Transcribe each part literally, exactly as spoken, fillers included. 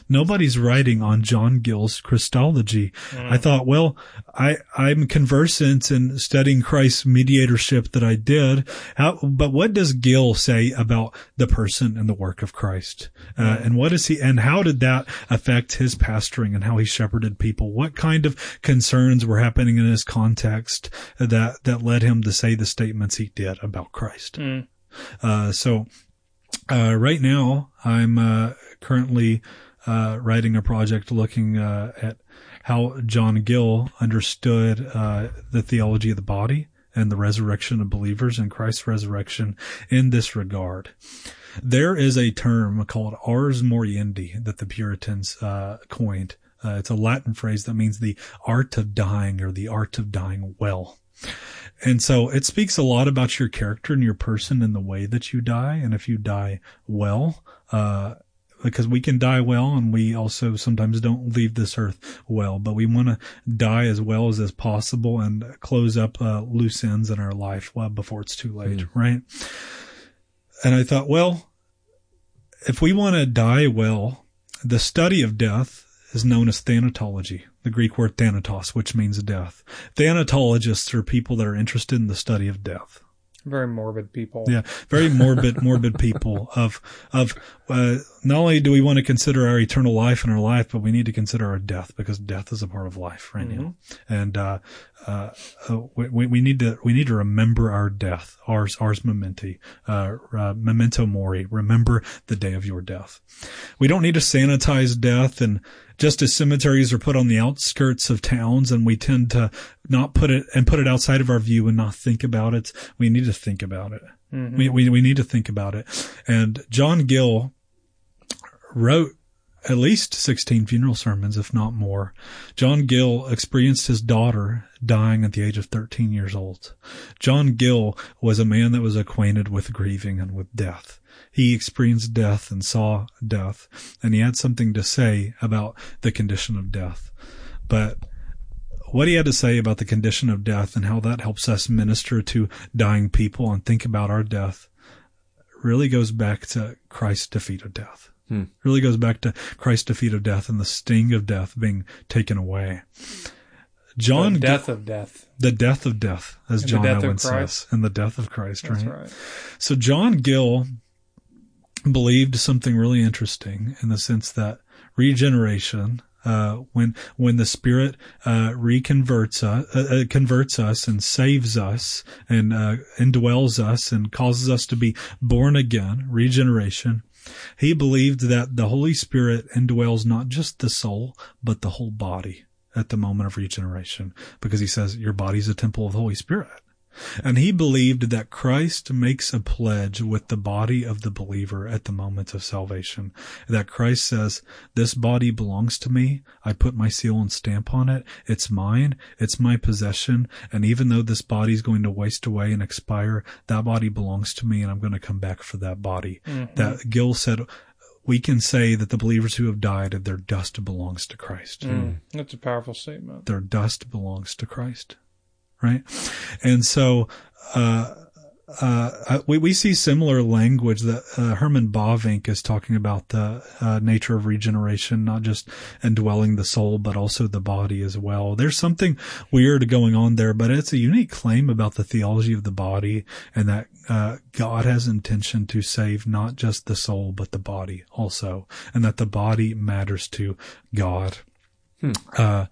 nobody's writing on John Gill's Christology. Mm. I thought, well, I, I'm conversant in studying Christ's mediatorship that I did. How, but what does Gill say about the person and the work of Christ? Uh, and what is he, and how did that affect his pastoring and how he shepherded people? What kind of concerns were happening in his context that, that led him to say the statements he did about Christ? Mm. Uh, so, uh, right now I'm, uh, currently, uh, writing a project looking, uh, at how John Gill understood, uh, the theology of the body and the resurrection of believers and Christ's resurrection in this regard. There is a term called ars moriendi that the Puritans, uh, coined. Uh, it's a Latin phrase that means the art of dying or the art of dying well. And so it speaks a lot about your character and your person and the way that you die. And if you die well, uh, because we can die well and we also sometimes don't leave this earth well, but we want to die as well as is possible and close up, uh, loose ends in our life well before it's too late. Mm. Right. And I thought, well, if we want to die well, the study of death is known as thanatology, the Greek word thanatos, which means death. Thanatologists are people that are interested in the study of death. Very morbid people. Yeah, very morbid, morbid people of, of, uh, not only do we want to consider our eternal life in our life, but we need to consider our death because death is a part of life, right? Mm-hmm. Now. And, uh, uh, uh, we, we need to, we need to remember our death, ars, ars mementi, uh, uh, memento mori, remember the day of your death. We don't need to sanitize death, and just as cemeteries are put on the outskirts of towns and we tend to not put it and put it outside of our view and not think about it, we need to think about it. Mm-hmm. We, we, we need to think about it. And John Gill wrote at least sixteen funeral sermons, if not more. John Gill experienced his daughter dying at the age of thirteen years old. John Gill was a man that was acquainted with grieving and with death. He experienced death and saw death, and he had something to say about the condition of death. But what he had to say about the condition of death and how that helps us minister to dying people and think about our death really goes back to Christ's defeat of death. Hmm. Really goes back to Christ's defeat of death and the sting of death being taken away. John, the death of death. The death of death, as and John Owen says, and the death of Christ, That's right? right? So John Gill believed something really interesting in the sense that regeneration, uh, when, when the Spirit, uh, reconverts us, uh, uh, converts us and saves us and, uh, indwells us and causes us to be born again, regeneration, he believed that the Holy Spirit indwells not just the soul, but the whole body at the moment of regeneration, because he says your body's a temple of the Holy Spirit. And he believed that Christ makes a pledge with the body of the believer at the moment of salvation. That Christ says, this body belongs to me. I put my seal and stamp on it. It's mine. It's my possession. And even though this body is going to waste away and expire, that body belongs to me and I'm going to come back for that body. Mm-hmm. That Gill said, we can say that the believers who have died, their dust belongs to Christ. Mm, that's a powerful statement. Their dust belongs to Christ. Right? And so, uh, uh, we, we see similar language that, uh, Herman Bavinck is talking about the, uh, nature of regeneration, not just indwelling the soul, but also the body as well. There's something weird going on there, but it's a unique claim about the theology of the body and that, uh, God has intention to save not just the soul, but the body also, and that the body matters to God. Hmm. Uh,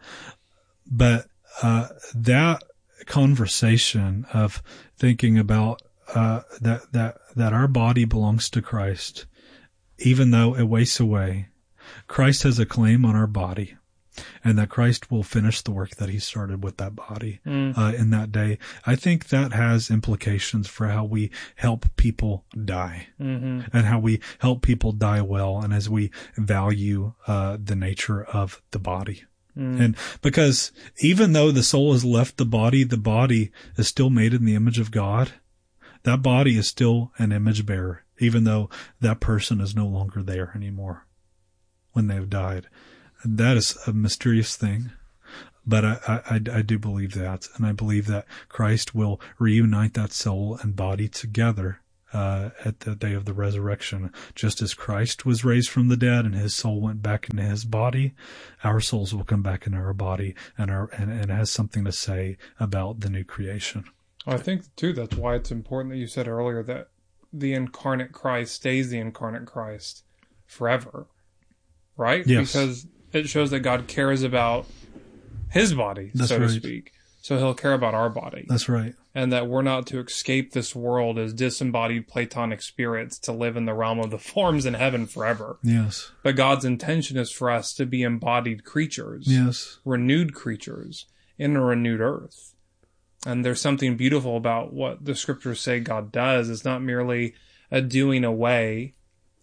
but, uh, that, conversation of thinking about uh that that that our body belongs to Christ, even though it wastes away. Christ has a claim on our body, and that Christ will finish the work that he started with that body mm. uh in that day. I think that has implications for how we help people die, mm-hmm. and how we help people die well, and as we value uh the nature of the body. Mm. And because even though the soul has left the body, the body is still made in the image of God. That body is still an image bearer, even though that person is no longer there anymore when they have died. And that is a mysterious thing. But I, I, I do believe that. And I believe that Christ will reunite that soul and body together uh, at the day of the resurrection. Just as Christ was raised from the dead and his soul went back into his body, our souls will come back into our body and our and, and has something to say about the new creation. I think, too, that's why it's important that you said earlier that the incarnate Christ stays the incarnate Christ forever, right? Yes. Because it shows that God cares about his body, That's so right. to speak. So he'll care about our body. That's right. And that we're not to escape this world as disembodied Platonic spirits to live in the realm of the forms in heaven forever. Yes. But God's intention is for us to be embodied creatures, Yes. renewed creatures in a renewed earth. And there's something beautiful about what the scriptures say God does. It's not merely a doing away.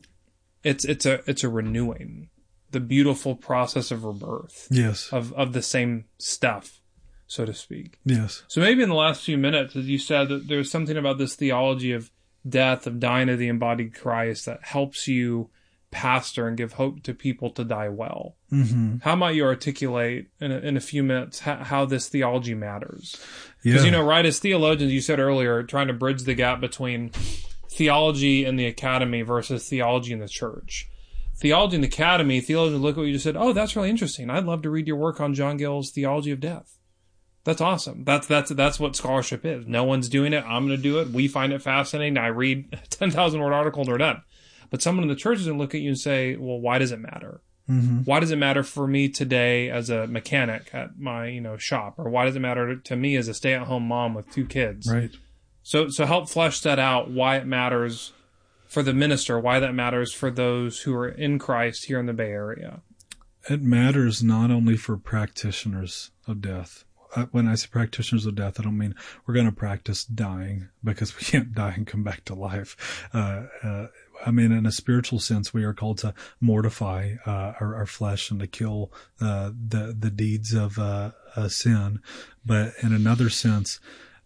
It's it's a it's a renewing. The beautiful process of rebirth. Yes. Of of the same stuff, so to speak. Yes. So maybe in the last few minutes, as you said, that there's something about this theology of death, of dying to the embodied Christ that helps you pastor and give hope to people to die well. Mm-hmm. How might you articulate in a, in a few minutes how, how this theology matters? Yeah. Because, you know, right, as theologians, you said earlier, trying to bridge the gap between theology in the academy versus theology in the church. Theology in the academy, theologians look at what you just said, oh, that's really interesting. I'd love to read your work on John Gill's theology of death. That's awesome. That's that's that's what scholarship is. No one's doing it. I'm going to do it. We find it fascinating. I read a ten thousand word article and we're done. But someone in the church is going to look at you and say, well, why does it matter? Mm-hmm. Why does it matter for me today as a mechanic at my, you know, shop? Or why does it matter to me as a stay-at-home mom with two kids? Right. So so help flesh that out, why it matters for the minister, why that matters for those who are in Christ here in the Bay Area. It matters not only for practitioners of death. When I say practitioners of death, I don't mean we're going to practice dying, because we can't die and come back to life. Uh, uh, I mean, in a spiritual sense, we are called to mortify uh, our, our flesh and to kill uh, the the deeds of uh, uh, sin. But in another sense,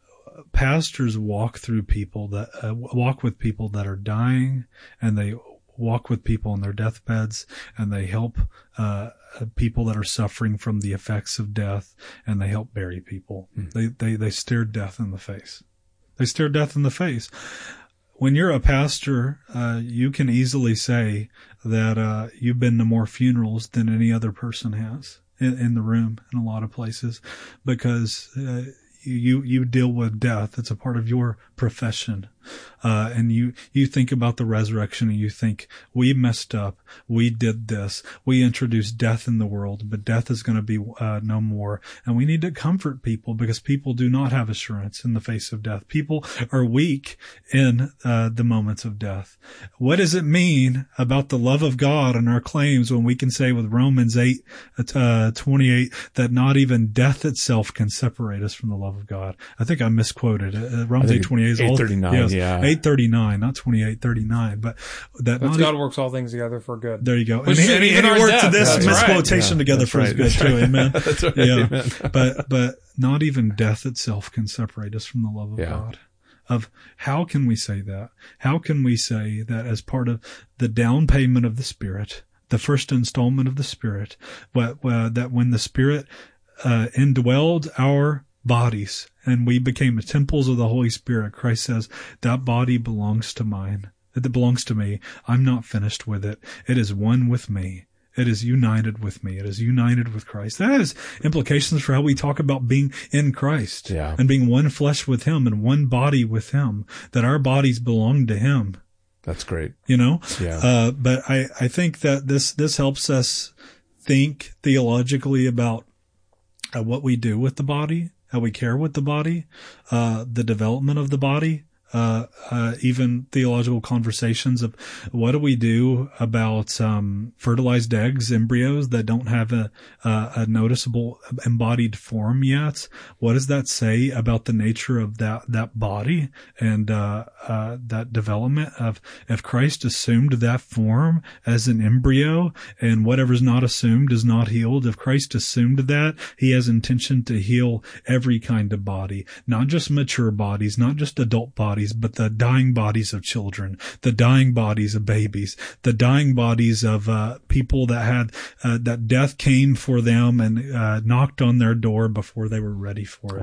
pastors walk through people that uh, walk with people that are dying, and they walk with people on their deathbeds, and they help uh, people that are suffering from the effects of death, and they help bury people. Mm. They they they stare death in the face. They stare death in the face. When you're a pastor, uh, you can easily say that uh, you've been to more funerals than any other person has in, in the room in a lot of places, because uh, you you deal with death. It's a part of your profession. Uh, and you, you think about the resurrection and you think, we messed up. We did this. We introduced death in the world, but death is going to be uh, no more. And we need to comfort people, because people do not have assurance in the face of death. People are weak in uh, the moments of death. What does it mean about the love of God and our claims when we can say with Romans eight, uh, twenty-eight, that not even death itself can separate us from the love of God? I think I misquoted it. Uh, Romans eight twenty-eight is all. eight thirty-nine, yes, yeah. eight thirty-nine, not twenty-eight thirty-nine, but that But not God e- works all things together for good. There you go. Which And he, is and he, even and he our worked death. this That's right. misquotation Yeah, together that's for his right. good That's too. right. Amen. That's right. Yeah. Amen. but, but not even death itself can separate us from the love of Yeah. God. Of how can we say that? How can we say that as part of the down payment of the Spirit, the first installment of the Spirit, what, uh, that when the Spirit uh, indwelled our bodies and we became the temples of the Holy Spirit, Christ says, that body belongs to mine. It belongs to me. I'm not finished with it. It is one with me. It is united with me. It is united with Christ. That has implications for how we talk about being in Christ, yeah. and being one flesh with Him and one body with Him, that our bodies belong to Him. That's great. You know? Yeah. Uh, but I, I think that this, this helps us think theologically about uh, what we do with the body, how we care with the body, uh, the development of the body. Uh, uh, even theological conversations of what do we do about, um, fertilized eggs, embryos that don't have a, uh, a noticeable embodied form yet? What does that say about the nature of that, that body and, uh, uh, that development of, if Christ assumed that form as an embryo and whatever's not assumed is not healed, if Christ assumed that, He has intention to heal every kind of body, not just mature bodies, not just adult bodies, but the dying bodies of children, the dying bodies of babies, the dying bodies of uh, people that had uh, that death came for them and uh, knocked on their door before they were ready for it. Wow.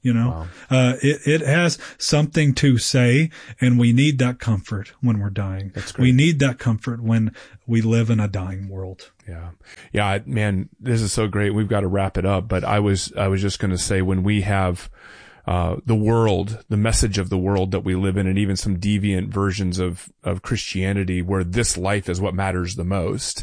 You know, Wow. uh, it, it has something to say, and we need that comfort when we're dying. That's great. We need that comfort when we live in a dying world. Yeah. Yeah, man, this is so great. We've got to wrap it up, but I was, I was just going to say, when we have, uh, the world, the message of the world that we live in, and even some deviant versions of, of Christianity where this life is what matters the most.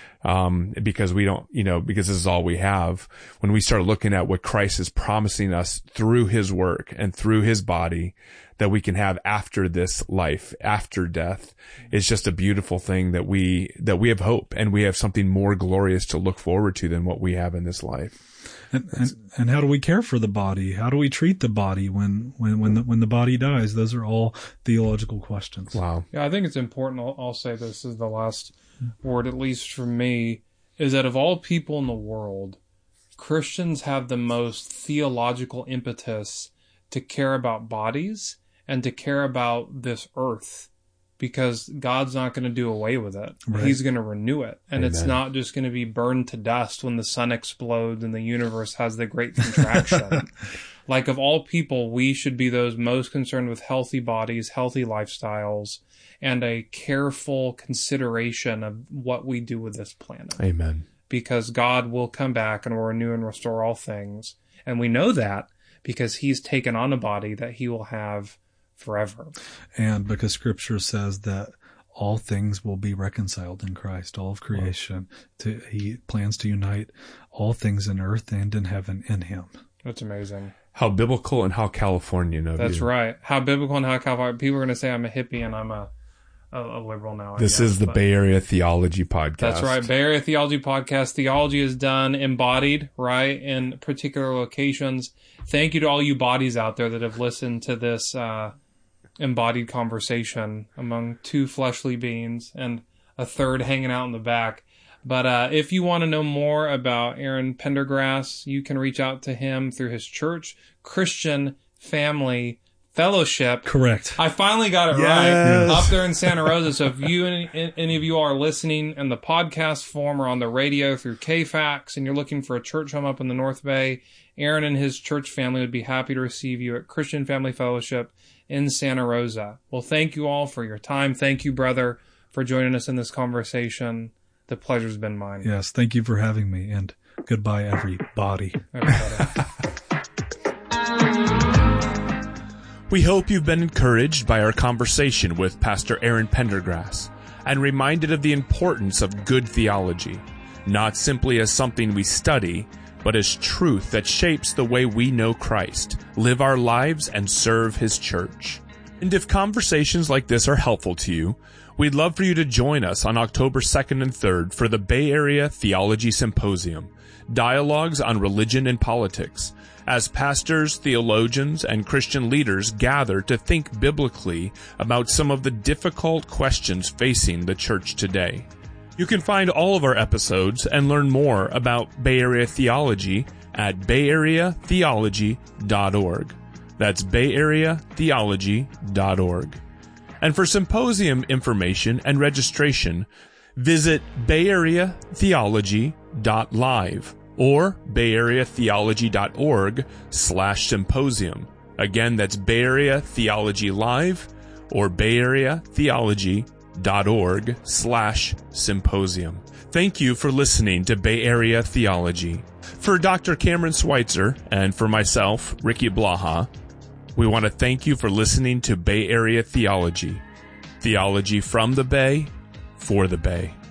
Um, because we don't, you know, because this is all we have. When we start looking at what Christ is promising us through his work and through his body that we can have after this life, after death, it's just a beautiful thing that we, that we have hope, and we have something more glorious to look forward to than what we have in this life. And, and, and how do we care for the body? How do we treat the body when, when, when the, when the body dies? Those are all theological questions. Wow. Yeah, I think it's important. I'll, I'll say this is the last word, at least for me, is that of all people in the world, Christians have the most theological impetus to care about bodies and to care about this earth, because God's not going to do away with it. Right. He's going to renew it. And Amen. It's not just going to be burned to dust when the sun explodes and the universe has the great contraction. Like, of all people, we should be those most concerned with healthy bodies, healthy lifestyles, and a careful consideration of what we do with this planet. Amen. Because God will come back and will renew and restore all things. And we know that because he's taken on a body that he will have forever. And because scripture says that all things will be reconciled in Christ, all of creation, to, he plans to unite all things in earth and in heaven in him. That's amazing. How biblical and how Californian of That's you. right. How biblical and how California. People are going to say I'm a hippie and I'm a, a, a liberal now. I This guess, is the but- Bay Area Theology Podcast. That's right. Bay Area Theology Podcast. Theology is done, embodied, right, in particular locations. Thank you to all you bodies out there that have listened to this uh, embodied conversation among two fleshly beings and a third hanging out in the back. But uh, if you want to know more about Aaron Pendergrass, you can reach out to him through his church, Christian Family Fellowship. Correct. I finally got it Yes. right up there in Santa Rosa. So if you any, any of you are listening in the podcast form or on the radio through K F A X and you're looking for a church home up in the North Bay, Aaron and his church family would be happy to receive you at Christian Family Fellowship in Santa Rosa. Well, thank you all for your time. Thank you, brother, for joining us in this conversation. The pleasure's been mine. Yes. Thank you for having me, and goodbye, everybody. Everybody. We hope you've been encouraged by our conversation with Pastor Aaron Pendergrass and reminded of the importance of good theology, not simply as something we study, but as truth that shapes the way we know Christ, live our lives, and serve his church. And if conversations like this are helpful to you, we'd love for you to join us on October second and third for the Bay Area Theology Symposium, Dialogues on Religion and Politics, as pastors, theologians, and Christian leaders gather to think biblically about some of the difficult questions facing the church today. You can find all of our episodes and learn more about Bay Area theology at bay area theology dot org. That's bay area theology dot org. And for symposium information and registration, visit bay area theology dot live or bay area theology dot org slash symposium. Again, that's Bay Area Theology Live or bay area theology dot org slash symposium. Thank you for listening to Bay Area Theology. For Doctor Cameron Schweitzer and for myself, Ricky Blaha, we want to thank you for listening to Bay Area Theology. Theology from the Bay, for the Bay.